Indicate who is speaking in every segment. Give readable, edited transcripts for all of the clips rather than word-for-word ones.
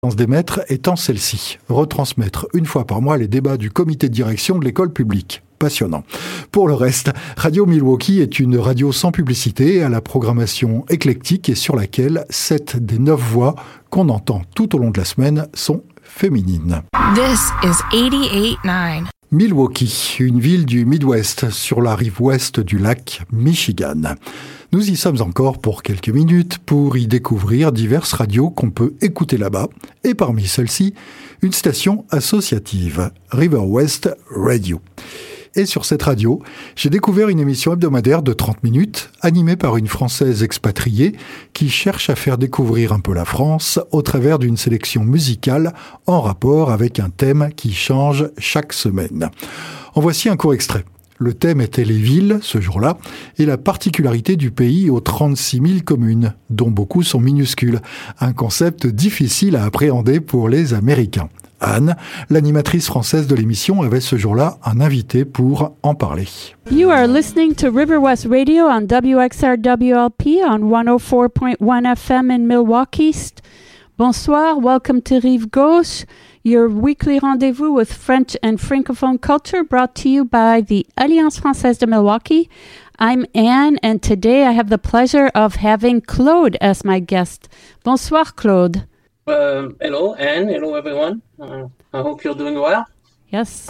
Speaker 1: des maîtres étant celle-ci, retransmettre une fois par mois les débats du comité de direction de l'école publique. Passionnant. Pour le reste, Radio Milwaukee est une radio sans publicité, à la programmation éclectique et sur laquelle 7 des 9 voix qu'on entend tout au long de la semaine sont féminines.
Speaker 2: This is 88.9.
Speaker 1: Milwaukee, une ville du Midwest sur la rive ouest du lac Michigan. Nous y sommes encore pour quelques minutes pour y découvrir diverses radios qu'on peut écouter là-bas. Et parmi celles-ci, une station associative, River West Radio. Et sur cette radio, j'ai découvert une émission hebdomadaire de 30 minutes, animée par une Française expatriée qui cherche à faire découvrir un peu la France au travers d'une sélection musicale en rapport avec un thème qui change chaque semaine. En voici un court extrait. Le thème était les villes, ce jour-là, et la particularité du pays aux 36 000 communes, dont beaucoup sont minuscules. Un concept difficile à appréhender pour les Américains. Anne, l'animatrice française de l'émission, avait ce jour-là un invité pour en parler.
Speaker 3: You are listening to River West Radio on WXRWLP on 104.1 FM in Milwaukee. Bonsoir, welcome to Rive Gauche, your weekly rendezvous with French and Francophone culture brought to you by the Alliance Française de Milwaukee. I'm Anne, and today I have the pleasure of having Claude as my guest. Bonsoir, Claude.
Speaker 4: Hello, Anne. Hello, everyone. I hope you're doing well.
Speaker 3: Yes.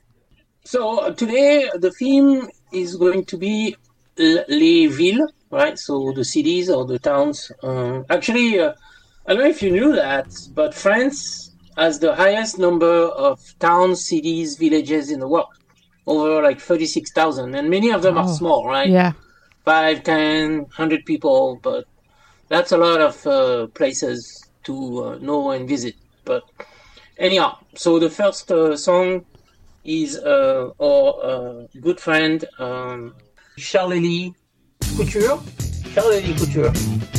Speaker 4: So today the theme is going to be les villes, right? So the cities or the towns. Actually, I don't know if you knew that, but France has the highest number of towns, cities, villages in the world. Over like 36,000. And many of them are small, right?
Speaker 3: Yeah.
Speaker 4: 5, 10, 100 people. But that's a lot of places to know and visit. But anyhow, so the first song is our good friend Charlélie Couture. Charlélie Couture.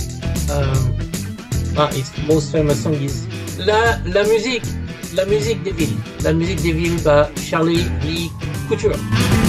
Speaker 4: His most famous song is La musique des villes. La musique des villes by Charlélie Couture.